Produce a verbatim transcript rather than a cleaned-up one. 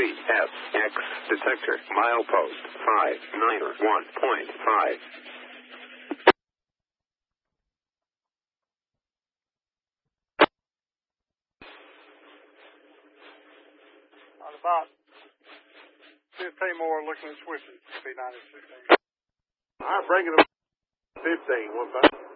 S X detector milepost five nine one point five. On about fifteen more looking at switches. P ninety-six. All right, bring it up. fifteen. What about?